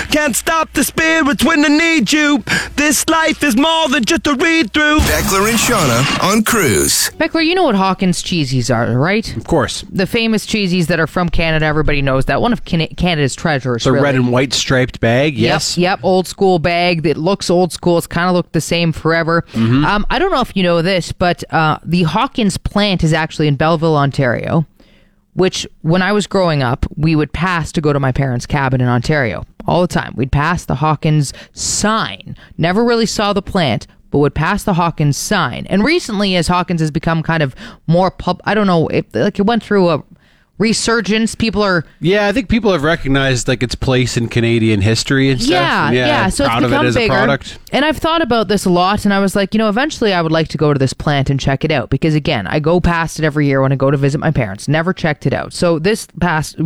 Can't stop the spirits when I need you. This life is more than just a read-through. Beckler and Shauna on Cruise. Beckler, you know what Hawkins cheesies are, right? Of course. The famous cheesies that are from Canada, everybody knows that. One of Canada's treasures, The really. red and white striped bag, yes. Yep, old school bag that looks old school. It's kind of looked the same forever. I don't know if you know this, but the Hawkins plant is actually in Belleville, Ontario, which when I was growing up, we would pass to go to my parents' cabin in Ontario all the time. We'd pass the Hawkins sign. Never really saw the plant, but would pass the Hawkins sign. And recently, as Hawkins has become kind of more I don't know, it went through a resurgence. People are... Yeah, I think people have recognized like its place in Canadian history and stuff. Yeah. So proud it's of become it as bigger. a product. And I've thought about this a lot, and I was like, eventually I would like to go to this plant and check it out. Because again, I go past it every year when I go to visit my parents. Never checked it out. So this past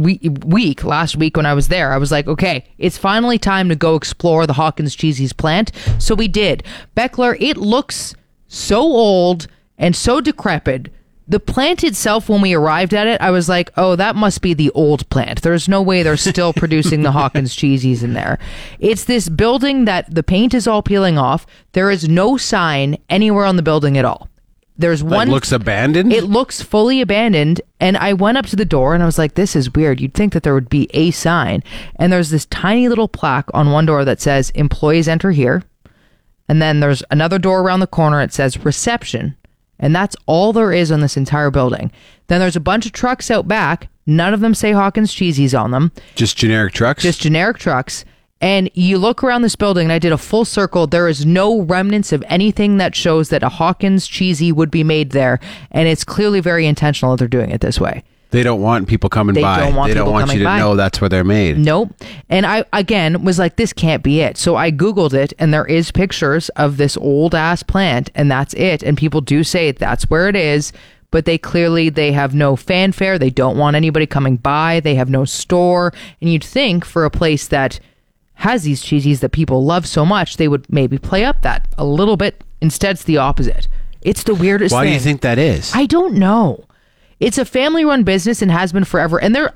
last week when I was there, I was like, okay, it's finally time to go explore the Hawkins Cheesies plant. So we did. Beckler, it looks so old and so decrepit. The plant itself, when we arrived at it, I was like, oh, that must be the old plant. There's no way they're still producing the Hawkins Cheesies in there. It's this building that the paint is all peeling off. There is no sign anywhere on the building at all. There's one... It looks abandoned? It looks fully abandoned. And I went up to the door and I was like, this is weird. You'd think that there would be a sign. And there's this tiny little plaque on one door that says, employees enter here. And then there's another door around the corner. It says reception. And that's all there is on this entire building. Then there's a bunch of trucks out back. None of them say Hawkins Cheesies on them. Just generic trucks? Just generic trucks. And you look around this building, and I did a full circle. There is no remnants of anything that shows that a Hawkins Cheesy would be made there. And it's clearly very intentional that they're doing it this way. They don't want people coming by. They don't want you to know that's where they're made. Nope. And I, again, was like, this can't be it. So I Googled it, and there is pictures of this old-ass plant, and that's it. And people do say that's where it is, but they have no fanfare. They don't want anybody coming by. They have no store. And you'd think for a place that has these cheesies that people love so much, they would maybe play up that a little bit. Instead, it's the opposite. It's the weirdest thing. Why do you think that is? I don't know. It's a family-run business and has been forever. And